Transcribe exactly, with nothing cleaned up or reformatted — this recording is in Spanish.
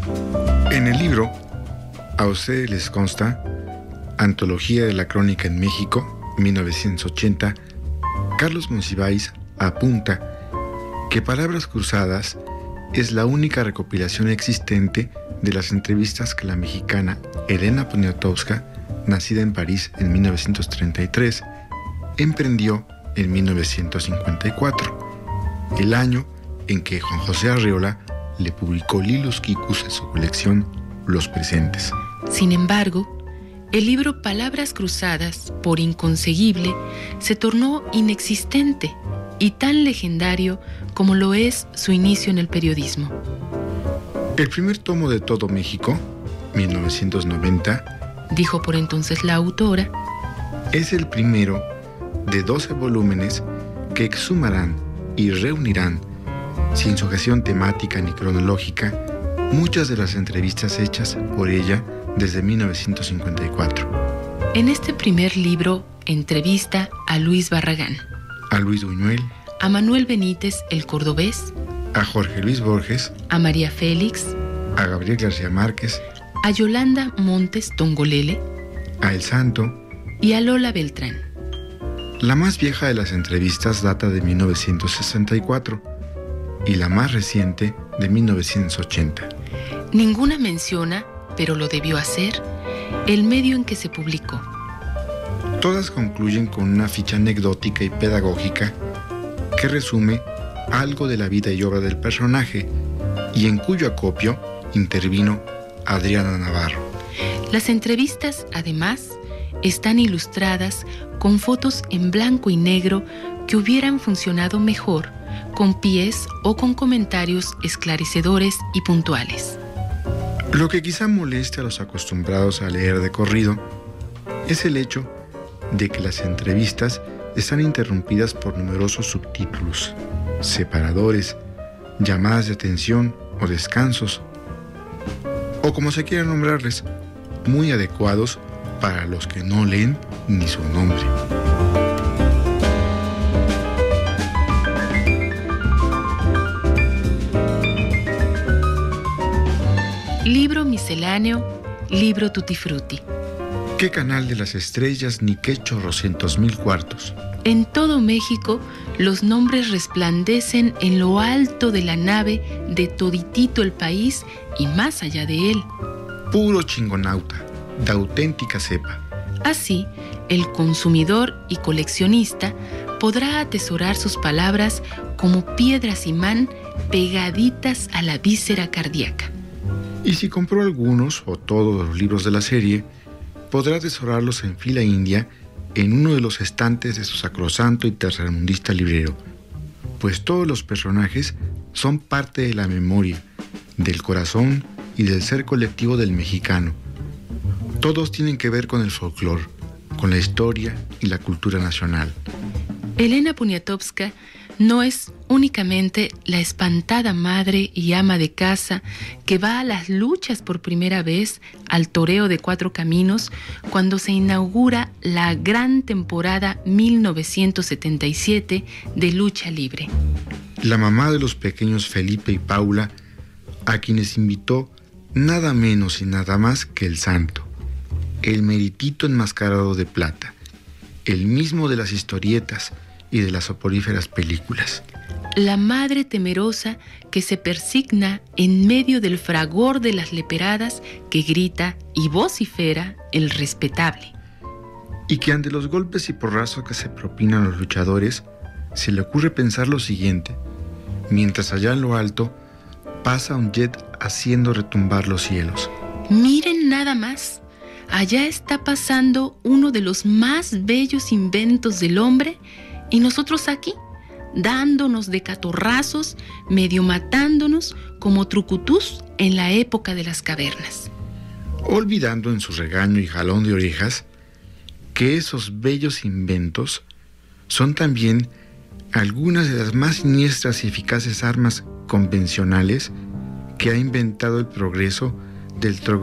En el libro, a ustedes les consta, Antología de la Crónica en México, mil novecientos ochenta, Carlos Monsiváis apunta que Palabras Cruzadas es la única recopilación existente de las entrevistas que la mexicana Elena Poniatowska, nacida en París en mil novecientos treinta y tres, emprendió en mil novecientos cincuenta y cuatro, el año en que Juan José Arreola le publicó Lilus Quicus en su colección Los Presentes. Sin embargo, el libro Palabras Cruzadas, por inconseguible, se tornó inexistente y tan legendario como lo es su inicio en el periodismo. El primer tomo de Todo México, mil novecientos noventa, dijo por entonces la autora, es el primero de doce volúmenes que exhumarán y reunirán, sin sujeción temática ni cronológica, muchas de las entrevistas hechas por ella desde mil novecientos cincuenta y cuatro. En este primer libro entrevista a Luis Barragán, a Luis Buñuel, a Manuel Benítez el Cordobés, a Jorge Luis Borges, a María Félix, a Gabriel García Márquez, a Yolanda Montes Tongolele, a El Santo y a Lola Beltrán. La más vieja de las entrevistas data de mil novecientos sesenta y cuatro y la más reciente de mil novecientos ochenta. Ninguna menciona, pero lo debió hacer, el medio en que se publicó. Todas concluyen con una ficha anecdótica y pedagógica que resume algo de la vida y obra del personaje y en cuyo acopio intervino Adriana Navarro. Las entrevistas, además, están ilustradas con fotos en blanco y negro que hubieran funcionado mejor con pies o con comentarios esclarecedores y puntuales. Lo que quizá moleste a los acostumbrados a leer de corrido es el hecho de que las entrevistas están interrumpidas por numerosos subtítulos, separadores, llamadas de atención o descansos, o como se quiera nombrarles, muy adecuados para los que no leen ni su nombre. Libro misceláneo, libro tutti frutti. ¿Qué canal de las estrellas ni qué chorrocientos mil cuartos? En todo México, los nombres resplandecen en lo alto de la nave de toditito el país y más allá de él. Puro chingonauta, de auténtica cepa. Así, el consumidor y coleccionista podrá atesorar sus palabras como piedras imán pegaditas a la víscera cardíaca. Y si compró algunos o todos los libros de la serie, podrá atesorarlos en fila india en uno de los estantes de su sacrosanto y tercermundista librero, pues todos los personajes son parte de la memoria, del corazón y del ser colectivo del mexicano. Todos tienen que ver con el folclore, con la historia y la cultura nacional. Elena Poniatowska no es únicamente la espantada madre y ama de casa que va a las luchas por primera vez al toreo de Cuatro Caminos cuando se inaugura la gran temporada mil novecientos setenta y siete de lucha libre. La mamá de los pequeños Felipe y Paula, a quienes invitó nada menos y nada más que el Santo, el meritito enmascarado de plata, el mismo de las historietas y de las soporíferas películas. La madre temerosa que se persigna en medio del fragor de las leperadas que grita y vocifera el respetable. Y que ante los golpes y porrazos que se propinan los luchadores, se le ocurre pensar lo siguiente, mientras allá en lo alto pasa un jet haciendo retumbar los cielos. Miren nada más, allá está pasando uno de los más bellos inventos del hombre y nosotros aquí, dándonos de catorrazos, medio matándonos como trucutús en la época de las cavernas. Olvidando en su regaño y jalón de orejas que esos bellos inventos son también algunas de las más siniestras y eficaces armas convencionales que ha inventado el progreso del troglodita